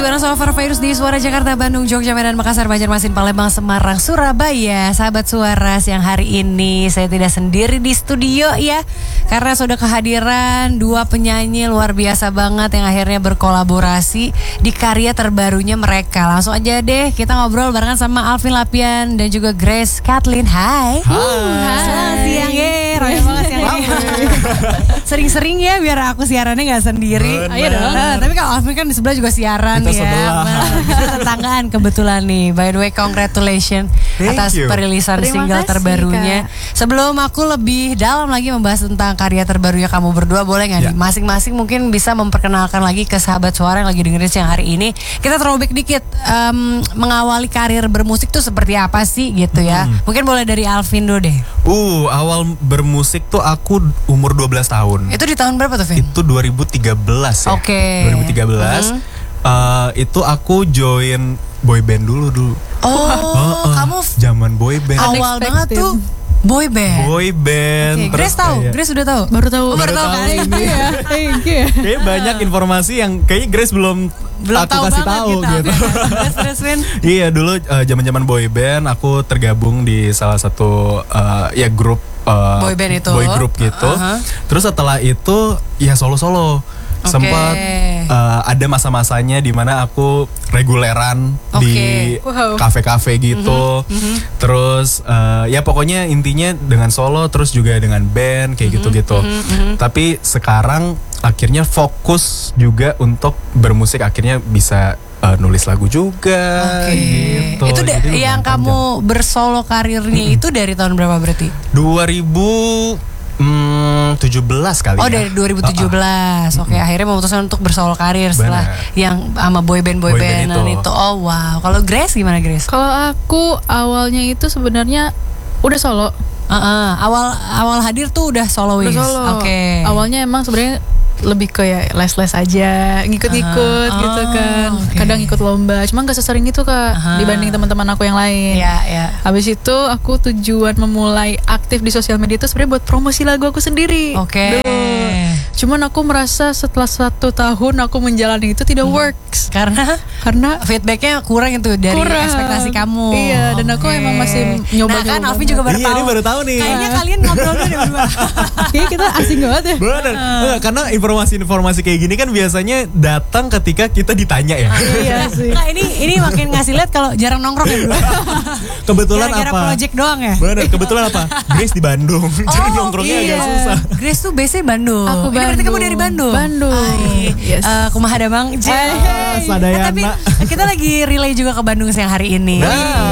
masih bareng sama Virus di Suara Jakarta, Bandung, Jogja, Medan, Makassar, Banjarmasin, Palembang, Semarang, Surabaya. Sahabat Suara, siang hari ini saya tidak sendiri di studio ya, karena sudah kehadiran dua penyanyi luar biasa banget yang akhirnya berkolaborasi di karya terbarunya mereka. Langsung aja deh kita ngobrol barengan sama Alvin Lapian dan juga Grace Kathleen. Hai. Selamat siang ya. Raya banget siang ini. Sering-sering ya biar aku siarannya gak sendiri. Ayo dong. Tapi kalau Alvin kan di sebelah juga siaran kita ya. Kita tetanggaan kebetulan nih. By the way, congratulations atas perilisan single terbarunya. Kak. Sebelum aku lebih dalam lagi membahas tentang karya terbarunya kamu berdua, boleh nggak nih? Masing-masing mungkin bisa memperkenalkan lagi ke sahabat Suara yang lagi dengerin siang hari ini. Kita throwback dikit, mengawali karir bermusik tuh seperti apa sih gitu ya? Mungkin boleh dari Alvin dulu deh. Awal bermusik tuh aku umur 12 tahun. Itu di tahun berapa tuh, Vin? Itu 2013 ya. Oke. 2013. Itu aku join boy band dulu. Kamu zaman boy band. Awal banget tuh boy band. Okay. Grace tahu? Grace udah tahu? Baru tahu kan? Ini. Kayaknya banyak informasi yang kayaknya Grace belum aku kasih tahu gitu. Terus Win. Iya, dulu zaman-zaman boy band aku tergabung di salah satu grup boy band itu. Boy group gitu. Terus setelah itu ya solo-solo. Sempat ada masa-masanya di mana aku reguleran di kafe-kafe gitu. Terus ya pokoknya intinya dengan solo terus juga dengan band kayak gitu-gitu. Tapi sekarang akhirnya fokus juga untuk bermusik, akhirnya bisa nulis lagu juga gitu. Itu yang kamu bersolo karirnya itu dari tahun berapa berarti? 2017 kali ya. Dari 2017. Oke, akhirnya memutuskan untuk bersolo karir setelah yang sama boy band itu. Oh wow. Kalau Grace gimana, Grace? Kalau aku awalnya itu sebenarnya udah solo. Awal hadir tuh udah solois. Oke. Awalnya emang sebenarnya lebih kayak les-les aja, ngikut-ngikut gitu kan. Kadang ikut lomba, cuma gak sesering itu Kak dibanding teman-teman aku yang lain. Habis itu aku tujuan memulai aktif di sosial media itu sebenarnya buat promosi lagu aku sendiri. Cuman aku merasa setelah 1 tahun aku menjalani itu tidak works. Karena feedbacknya kurang itu dari ekspektasi kamu. Iya, dan aku emang masih nyoba-nyoba. Nah kan Alvin juga baru tahu. Iya, ini baru tahu nih. Kayaknya kalian ngobrol dulu berdua. Kayaknya kita asing banget ya. Bener. Karena informasi-informasi kayak gini kan biasanya datang ketika kita ditanya ya. Iya sih. Nah ini makin ngasih lihat kalau jarang nongkrong ya berdua. Kebetulan gara-gara apa? project doang ya. Bener. Kebetulan apa? Grace di Bandung. Jadi nongkrongnya agak susah. Grace tuh biasanya Bandung. Aku Bandung. Berarti kamu dari Bandung. Yes. Kumaha Damang. Sadayana. Tapi kita lagi relay juga ke Bandung siang hari ini.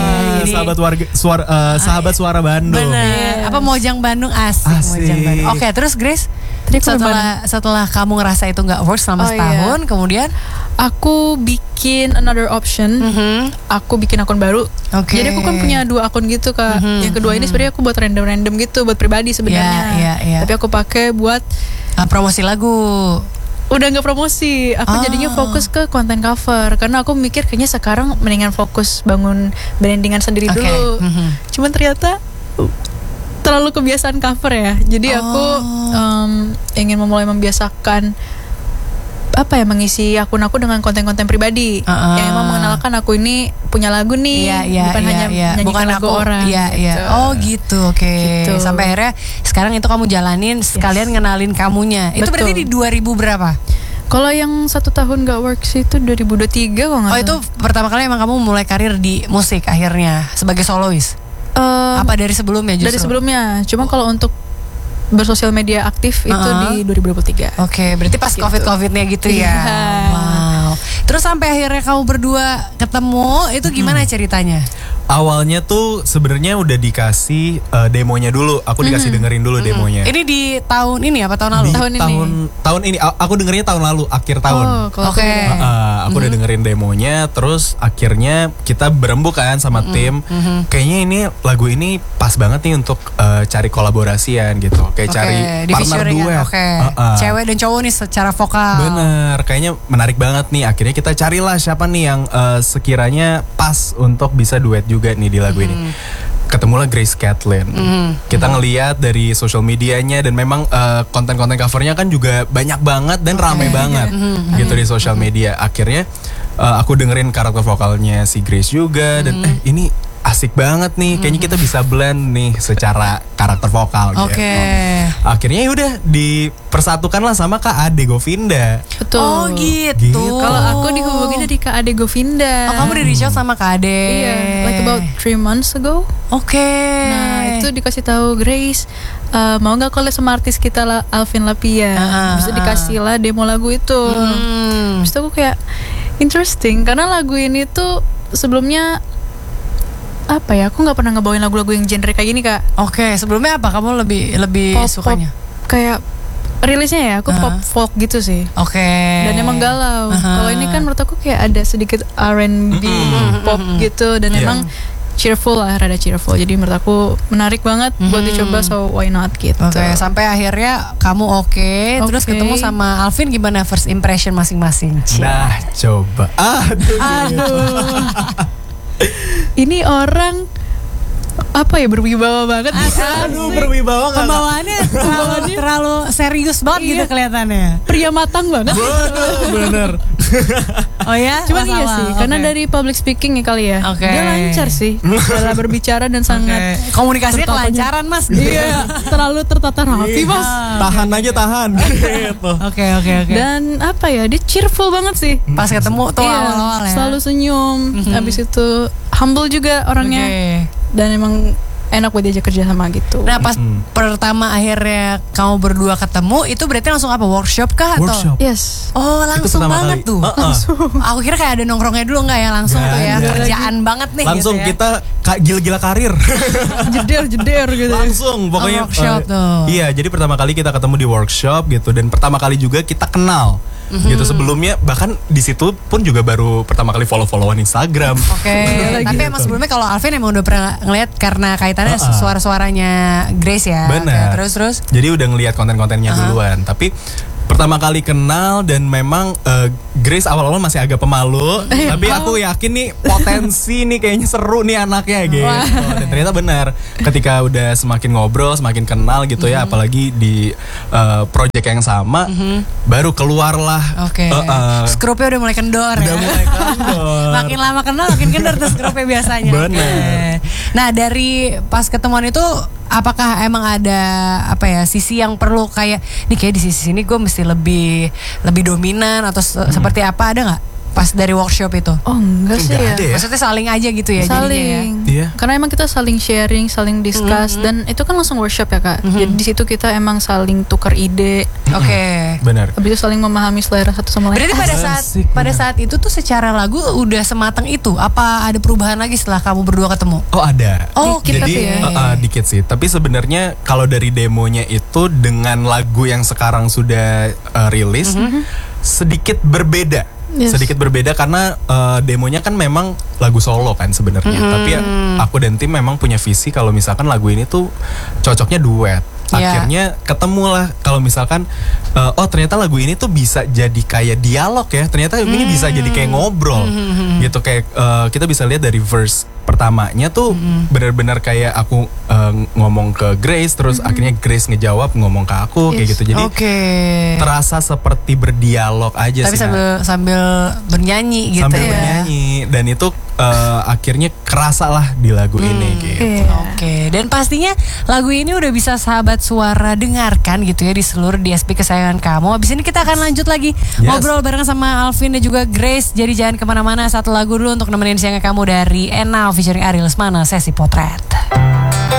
Sahabat Suara Bandung. Bener. Apa Mojang Bandung asik. Mojang Bandung. Oke, terus Grace, setelah kamu ngerasa itu nggak work selama setahun, kemudian aku bikin another option. Aku bikin akun baru. Jadi aku kan punya 2 akun gitu Kak. Yang kedua ini sebenarnya aku buat random gitu, buat pribadi sebenarnya. Tapi aku pakai buat promosi lagu. Udah nggak promosi, aku jadinya fokus ke konten cover karena aku mikir kayaknya sekarang mendingan fokus bangun brandingan sendiri dulu. Cuman ternyata terlalu kebiasaan cover ya. Jadi aku ingin memulai membiasakan mengisi akun aku dengan konten-konten pribadi yang emang mengenalkan aku ini punya lagu nih, bukan hanya nyanyikan lagu orang. Gitu. Oh gitu, oke. Gitu. Sampai akhirnya sekarang itu kamu jalanin sekalian ngenalin kamunya. Itu berarti di 2000 berapa? Kalau yang 1 tahun gak works itu 2023 kok nggak? Itu pertama kali emang kamu mulai karir di musik akhirnya sebagai solois? Apa dari sebelumnya justru? Dari sebelumnya, cuma kalau untuk bersosial media aktif itu di 2023. Oke, berarti pas COVID-nya gitu ya. Wow. Terus sampai akhirnya kamu berdua ketemu, itu gimana ceritanya? Awalnya tuh sebenarnya udah dikasih demonya dulu. Aku dikasih dengerin dulu demonya. Ini di tahun ini apa tahun lalu? Tahun ini. Aku dengerinnya tahun lalu, akhir tahun. Aku udah dengerin demonya, terus akhirnya kita berembuk kan sama tim. Kayaknya ini lagu ini pas banget nih untuk cari kolaborasian gitu. Kayak cari partner duet. Cewek dan cowok nih secara vokal. Bener, kayaknya menarik banget nih. Akhirnya kita carilah siapa nih yang sekiranya pas untuk bisa duet juga nih di lagu ini. Ketemulah Grace Kathleen. Kita ngeliat dari social medianya dan memang konten-konten covernya kan juga banyak banget dan rame banget gitu di social media. Akhirnya aku dengerin karakter vokalnya si Grace juga dan ini asik banget nih, kayaknya kita bisa blend nih secara karakter vokal gitu. Akhirnya yaudah dipersatukan lah sama Kak Ade Govinda. Betul. Oh gitu. Kalau aku dihubungin dari Kak Ade Govinda. Oh, kamu di reach out sama Kak Ade. Iya, like about 3 months ago. Nah itu dikasih tahu Grace, mau nggak collab sama artis kita lah, Alvin Lapia. Bisa dikasih lah demo lagu itu. Terus aku kayak interesting karena lagu ini tuh sebelumnya apa ya, aku nggak pernah ngebawain lagu-lagu yang genre kayak gini Kak. Sebelumnya apa kamu lebih Pop, sukanya? Kayak rilisnya ya aku pop folk gitu sih. Dan emang galau. Kalau ini kan menurut aku kayak ada sedikit R&B pop gitu dan emang cheerful lah, rada cheerful. Jadi menurut aku menarik banget buat dicoba, so why not gitu. Sampai akhirnya kamu terus ketemu sama Alvin, gimana first impression masing-masing? Nah, coba. Aduh. Ini orang apa ya, berwibawa banget. Aduh, berwibawa nggak? Pembawaannya terlalu serius banget gitu kelihatannya. Pria matang banget. Bener. Oh ya? Cuman iya sih, karena dari public speaking ya kali ya. Dia lancar sih dalam berbicara dan sangat komunikasinya kelancaran Mas. Iya, terlalu tertata rapi Mas. Tahan aja, tahan. Oke. Dan apa ya, dia cheerful banget sih. Pas ketemu tuh awal-awal ya. Selalu senyum. Habis itu humble juga orangnya. Dan emang enak buat diajak kerja sama gitu. Nah pas pertama akhirnya kamu berdua ketemu, itu berarti langsung apa, workshop kah atau? Workshop. Yes. Oh langsung banget tuh. Aku kira kayak ada nongkrongnya dulu nggak ya, langsung tuh ya, kerjaan banget nih. Langsung gitu ya. kita gila-gila karir. Jeder gitu. Langsung pokoknya workshop tuh. Iya, jadi pertama kali kita ketemu di workshop gitu, dan pertama kali juga kita kenal. Gitu, sebelumnya bahkan di situ pun juga baru pertama kali follow-followan Instagram. Tapi emang sebelumnya kalau Alvin emang udah pernah ngeliat karena kaitannya suara-suaranya Grace ya. Benar. Terus. Jadi udah ngeliat konten-kontennya duluan. Tapi pertama kali kenal dan memang Grace awal-awal masih agak pemalu, tapi aku yakin nih potensi nih kayaknya seru nih anaknya gitu. Dan ternyata benar, ketika udah semakin ngobrol, semakin kenal gitu ya, apalagi di project yang sama, baru keluarlah. Skrupnya udah mulai kendor. Udah mulai kendor. Makin lama kenal makin kendor tuh skrupnya biasanya. Benar. Nah dari pas ketemuan itu, apakah emang ada apa ya, sisi yang perlu kayak nih, kayak di sisi sini gue mesti lebih dominan atau seperti apa, ada nggak pas dari workshop itu? Oh enggak sih ya. Maksudnya saling aja gitu ya. Saling. Iya. Karena emang kita saling sharing, saling discuss, dan itu kan langsung workshop ya Kak. Jadi di situ kita emang saling tukar ide. Benar. Habis itu saling memahami selera satu sama lain. Berarti pada saat itu tuh secara lagu udah sematang itu? Apa ada perubahan lagi setelah kamu berdua ketemu? Oh ada. Dikit Jadi ya. dikit sih. Tapi sebenarnya kalau dari demonya itu dengan lagu yang sekarang sudah rilis sedikit berbeda. Sedikit berbeda karena demonya kan memang lagu solo kan sebenarnya. Tapi aku dan tim memang punya visi kalau misalkan lagu ini tuh cocoknya duet. Akhirnya ketemulah kalau misalkan oh ternyata lagu ini tuh bisa jadi kayak dialog ya. Ternyata ini bisa jadi kayak ngobrol gitu, kayak kita bisa lihat dari verse pertamanya tuh benar-benar kayak aku ngomong ke Grace, terus akhirnya Grace ngejawab ngomong ke aku kayak gitu. Jadi terasa seperti berdialog aja. Tapi sih. sambil bernyanyi gitu sambil ya. bernyanyi, dan itu akhirnya kerasa lah di lagu ini gitu. Dan pastinya lagu ini udah bisa sahabat suara dengarkan gitu ya di seluruh DSP kesayangan kamu. Abis ini kita akan lanjut lagi ngobrol bareng sama Alvin dan juga Grace. Jadi jangan kemana-mana, satu lagu dulu untuk nemenin siangnya kamu dari Enal featuring Ariel Lesmana, Sesi Potret.